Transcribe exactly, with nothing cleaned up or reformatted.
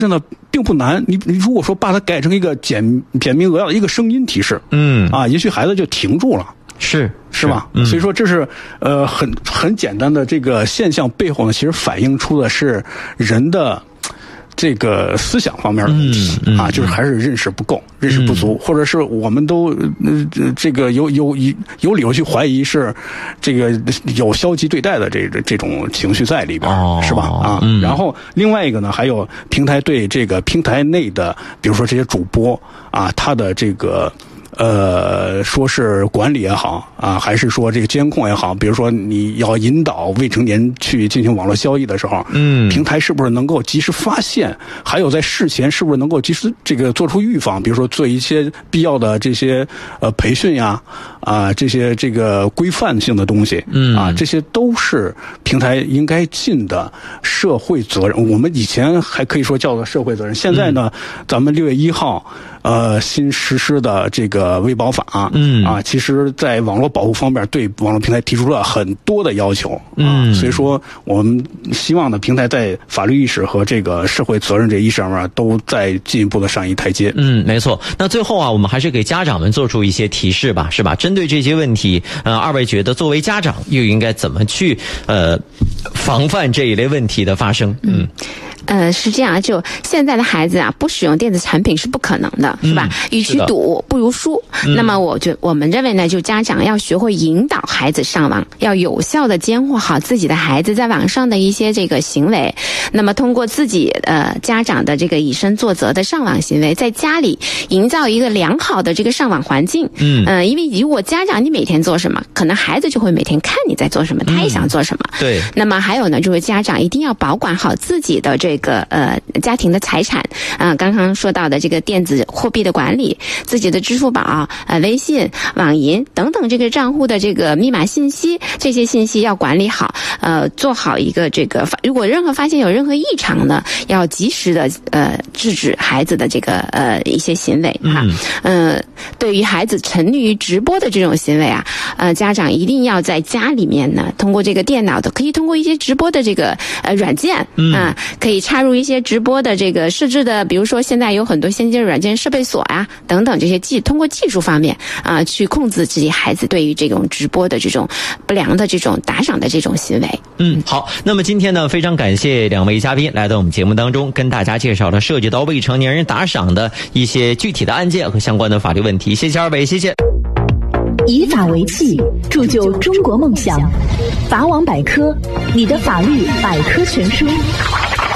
真的并不难，你你如果说把它改成一个简简明扼要的一个声音提示， 嗯啊，也许孩子就停住了， 是是吧？ 嗯、 所以说这是呃很很简单的这个现象背后呢，其实反映出的是人的这个思想方面的问题、嗯嗯、啊，就是还是认识不够，认识不足，嗯、或者是我们都呃这个有有有理由去怀疑是这个有消极对待的这这种情绪在里边，哦、是吧？啊、嗯，然后另外一个呢，还有平台对这个平台内的，比如说这些主播啊，他的这个。呃，说是管理也好啊，还是说这个监控也好，比如说你要引导未成年去进行网络交易的时候，嗯，平台是不是能够及时发现？还有在事前是不是能够及时这个做出预防？比如说做一些必要的这些呃培训呀，啊这些这个规范性的东西，嗯啊，这些都是平台应该尽的社会责任。我们以前还可以说叫做社会责任，现在呢，嗯、咱们六月一号。呃，新实施的这个微保法，嗯啊，其实在网络保护方面对网络平台提出了很多的要求，嗯，所以说我们希望呢，平台在法律意识和这个社会责任这意识上面都在进一步的上一台阶。 嗯，没错。那最后啊，我们还是给家长们做出一些提示吧，是吧？针对这些问题，呃，二位觉得作为家长又应该怎么去呃防范这一类问题的发生？嗯。 呃，是这样，就现在的孩子啊，不使用电子产品是不可能的，是吧？嗯、与其赌不如输。嗯、那么，我就我们认为呢，就家长要学会引导孩子上网，要有效的监护好自己的孩子在网上的一些这个行为。那么，通过自己呃家长的这个以身作则的上网行为，在家里营造一个良好的这个上网环境。嗯，呃，因为如果家长你每天做什么，可能孩子就会每天看你在做什么，他也想做什么。 嗯、对。 那么还有呢，就是家长一定要保管好自己的这个。这个呃家庭的财产啊、呃，刚刚说到的这个电子货币的管理，自己的支付宝、呃微信、网银等等这个账户的这个密码信息，这些信息要管理好，呃做好一个这个，如果任何发现有任何异常呢，要及时的呃制止孩子的这个呃一些行为哈。嗯、呃，对于孩子沉溺于直播的这种行为啊，呃家长一定要在家里面呢，通过这个电脑的，可以通过一些直播的这个呃软件。嗯啊，可以插入一些直播的这个设置的，比如说现在有很多先进软件设备锁啊等等这些技，通过技术方面啊、呃、去控制自己孩子对于这种直播的这种不良的这种打赏的这种行为。 嗯，好，那么今天呢，非常感谢两位嘉宾来到我们节目当中，跟大家介绍了涉及到未成年人打赏的一些具体的案件和相关的法律问题。谢谢二位，谢谢。 以法为器，铸就中国梦想。法网百科，你的法律百科全书。